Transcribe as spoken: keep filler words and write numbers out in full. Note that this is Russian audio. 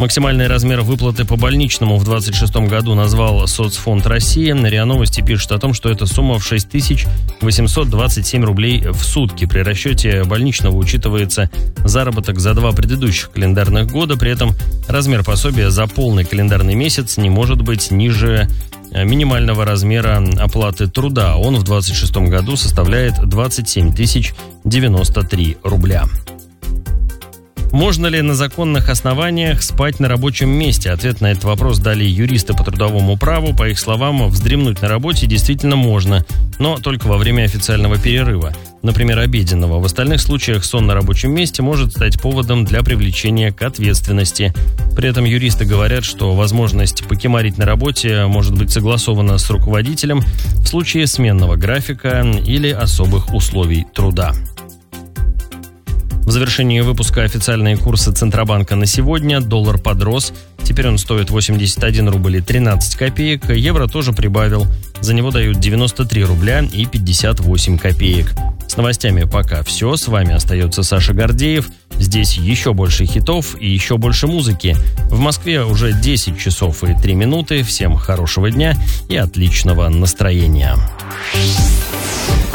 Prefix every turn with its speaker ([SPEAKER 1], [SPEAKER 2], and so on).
[SPEAKER 1] Максимальный размер выплаты по больничному в двадцать шестом году назвал Соцфонд России. РИА Новости пишет о том, что эта сумма в шесть тысяч восемьсот двадцать семь рублей в сутки. При расчете больничного учитывается заработок за два предыдущих календарных года. При этом размер пособия за полный календарный месяц не может быть ниже минимального размера оплаты труда. Он в двадцать шестом году составляет двадцать семь тысяч девяносто три рубля. Можно ли на законных основаниях спать на рабочем месте? Ответ на этот вопрос дали юристы по трудовому праву. По их словам, вздремнуть на работе действительно можно, но только во время официального перерыва, например, обеденного. В остальных случаях сон на рабочем месте может стать поводом для привлечения к ответственности. При этом юристы говорят, что возможность покемарить на работе может быть согласована с руководителем в случае сменного графика или особых условий труда. В завершении выпуска официальные курсы Центробанка на сегодня. Доллар подрос. Теперь он стоит восемьдесят один рубль и тринадцать копеек. Евро тоже прибавил. За него дают девяносто три рубля и пятьдесят восемь копеек. С новостями пока все. С вами остается Саша Гордеев. Здесь еще больше хитов и еще больше музыки. В Москве уже десять часов и три минуты. Всем хорошего дня и отличного настроения.